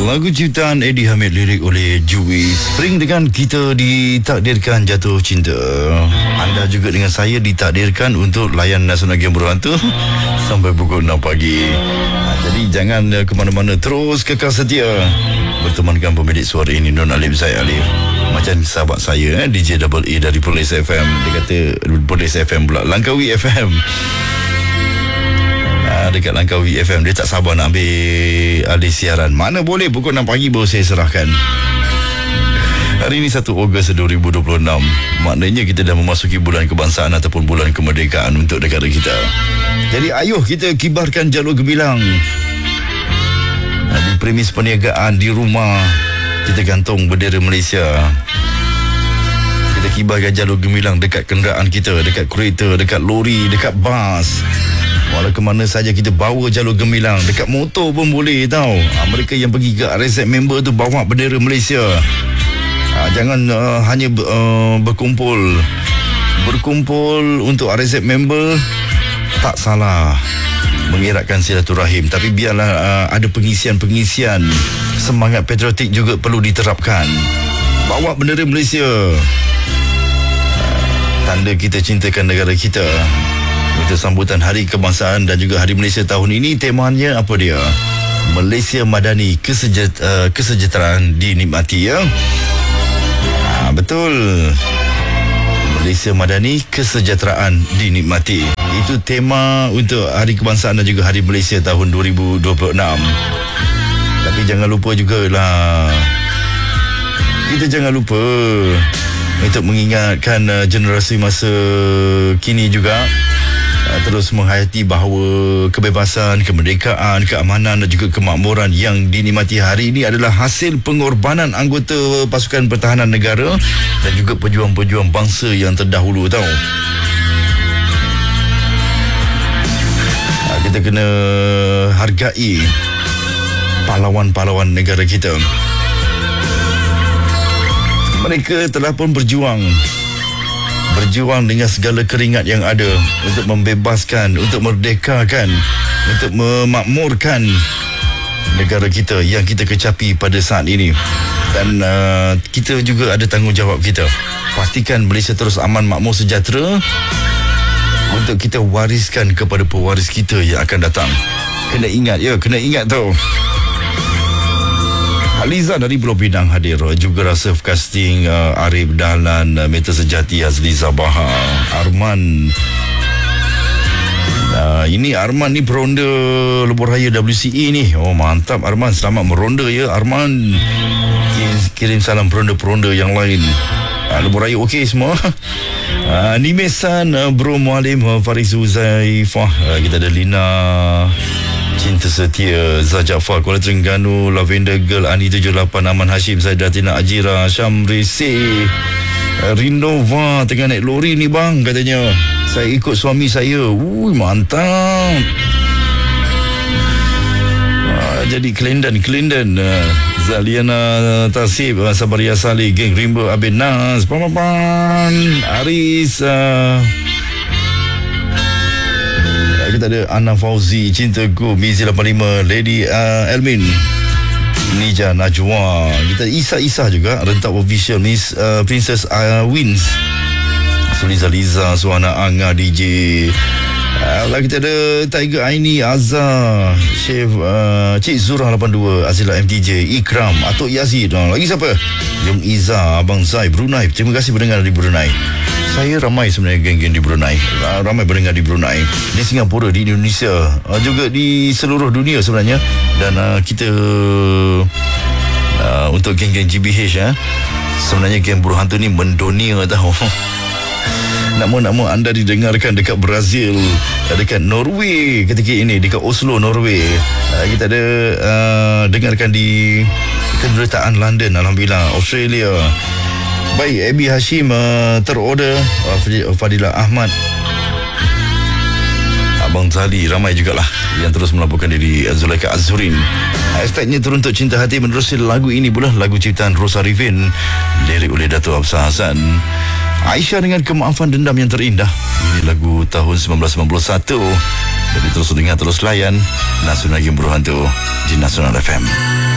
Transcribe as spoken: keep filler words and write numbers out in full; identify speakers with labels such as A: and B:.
A: Lagu ciptaan Eddie Hamid, lirik oleh Juice. Spring dengan kita ditakdirkan jatuh cinta. Anda juga dengan saya ditakdirkan untuk layan Nasional Game Berhantu sampai pukul enam pagi. Ha, jadi jangan uh, ke mana-mana, terus kekal setia bertemankan pemilik suara ini, Don Alif Zaid Alif. Macam sahabat saya eh, D J Double E dari Perlis F M. Dia kata Perlis F M pula, Langkawi F M. Dekat Langkawi F M. Dia tak sabar nak ambil alih siaran. Mana boleh, pukul enam pagi baru saya serahkan. Hari ini satu Ogos dua ribu dua puluh enam. Maknanya kita dah memasuki bulan kebangsaan ataupun bulan kemerdekaan untuk negara kita. Jadi ayuh kita kibarkan jalur gemilang. Di premis perniagaan, di rumah kita gantung bendera Malaysia. Kita kibarkan jalur gemilang dekat kenderaan kita, dekat kereta, dekat lori, dekat bas. Walau ke mana saja kita bawa jalur gemilang. Dekat motor pun boleh tau. Ha, mereka yang pergi ke R S M member tu bawa bendera Malaysia. Ha, jangan uh, hanya uh, berkumpul Berkumpul untuk R S M member. Tak salah mengeratkan silaturahim, tapi biarlah uh, ada pengisian-pengisian. Semangat patriotik juga perlu diterapkan. Bawa bendera Malaysia. uh, Tanda kita cintakan negara kita. Untuk sambutan Hari Kebangsaan dan juga Hari Malaysia tahun ini, temanya apa dia? Malaysia Madani, kesejet, uh, kesejahteraan dinikmati, ya. Ha, betul. Malaysia Madani, kesejahteraan dinikmati. Itu tema untuk Hari Kebangsaan dan juga Hari Malaysia tahun dua ribu dua puluh enam. Tapi jangan lupa jugalah, kita jangan lupa untuk mengingatkan uh, generasi masa kini juga terus menghayati bahawa kebebasan, kemerdekaan, keamanan dan juga kemakmuran yang dinikmati hari ini adalah hasil pengorbanan anggota pasukan pertahanan negara dan juga pejuang-pejuang bangsa yang terdahulu tau. Kita kena hargai pahlawan-pahlawan negara kita. Mereka telah pun berjuang Berjuang dengan segala keringat yang ada untuk membebaskan, untuk merdekakan, untuk memakmurkan negara kita yang kita kecapi pada saat ini. Dan uh, kita juga ada tanggungjawab kita. Pastikan Malaysia terus aman, makmur, sejahtera untuk kita wariskan kepada pewaris kita yang akan datang. Kena ingat, ya, kena ingat tau. Aliza dari Pulau Pinang hadir. Juga rasa casting uh, Arif Dahlan, uh, Meta Sejati, Azli Zabaha, Arman. Uh, ini Arman ni peronda Lebuh Raya W C E ni. Oh mantap Arman, selamat meronda ya Arman. Kirim salam peronda-peronda yang lain. Uh, Lebuh Raya okey semua. Uh, Nimesan, uh, Bro Mualim, uh, Faris Uzaifah. Uh, kita ada Lina Cinta Setia, Zah Jaafar, Kuala Terengganu, Lavender Girl, Ani tujuh lapan, Aman Hashim, Zaidatina Ajira, Syamri C, Rinova tengah naik lori ni bang, katanya. Saya ikut suami saya. Ui, mantap. Ah, jadi Kelendan, Kelendan. Uh, Zaliana Tasib, uh, Sabaria Salih, Geng Rimba, Abin Nas, Pampapan, Aris, uh, kita ada Ana Fauzi, Cintaku, Mizi lapan lima, Lady uh, Elmin, Nija Najwa. Kita Isa-Isa juga, Rentak Official, Miss uh, Princess uh, Wins, Suliza Liza, Suhana Anga, D J. Uh, kita ada Tiger Aini, Azhar, Chef uh, Cik Zurah lapan dua, Azila M T J, Ikram, Atuk Yazid. Uh, lagi siapa? Yung Iza, Abang Zai, Brunei. Terima kasih pendengar di Brunei. Saya ramai sebenarnya geng-geng di Brunei. Ramai pendengar di Brunei, di Singapura, di Indonesia, juga di seluruh dunia sebenarnya. Dan uh, kita uh, untuk geng-geng G B H eh, sebenarnya geng Buruh Hantu ni mendunia tahu. Namun-namun anda didengarkan dekat Brazil, dekat Norway ketika ini, dekat Oslo, Norway. Uh, kita ada uh, dengarkan di kedutaan London, alhamdulillah, Australia. Baik, Abi Hashim uh, terorder, uh, Fadilah Ahmad, Abang Zali, ramai jugalah yang terus melaporkan diri. Zulaika Azurin, hashtagnya Teruntuk Cinta Hati. Menerusi lagu ini pula, lagu ciptaan Rosa Rivin, lirik oleh Dato' Absah Hassan. Aisyah dengan Kemaafan Dendam Yang Terindah. Ini lagu tahun sembilan belas sembilan puluh satu. Jadi terus dengar, terus layan Nasional Game Berhantu di Nasional F M.